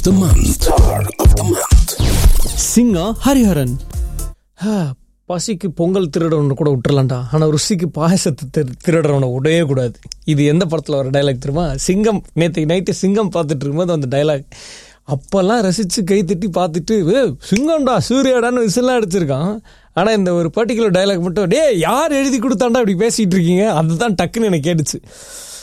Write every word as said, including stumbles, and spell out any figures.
the month. Star of the month. சிங்கா ஹரிஹரன். பசிக்கு பொங்கல் திருடவனை கூட விட்டுறலாம்டா, ஆனால் ருசிக்கு பாயசத்தை திரு திருடுறவனை விடவே கூடாது. இது எந்த படத்தில் வர டைலாக் தெரியுமா? சிங்கம். நேற்று நைட்டு சிங்கம் பார்த்துட்டு இருக்கும்போது அந்த டைலாக் அப்போல்லாம் ரசித்து கை தட்டி பார்த்துட்டு ஏ சிங்கம்டா சூர்யாடான்னு விசிலாம் அடிச்சிருக்கான். ஆனால் இந்த ஒரு பர்டிகுலர் டைலாக் மட்டும் டே யார் எழுதி கொடுத்தாண்டா அப்படி பேசிகிட்டு இருக்கீங்க, அதுதான் டக்குன்னு எனக்கு கேட்டுச்சு.